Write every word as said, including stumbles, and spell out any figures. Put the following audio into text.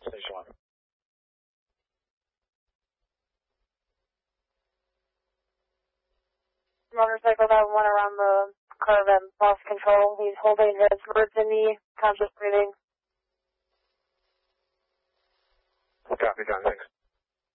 Station one. Motorcycle that went around the curve and lost control. He's holding his words in the conscious breathing. Copy, John.